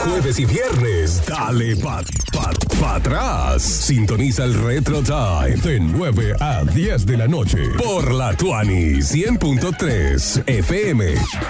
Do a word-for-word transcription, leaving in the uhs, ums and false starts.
Jueves y viernes, dale pa, pa, pa atrás. Sintoniza el Retro Time de nueve a diez de la noche por la Tuani cien punto tres F M.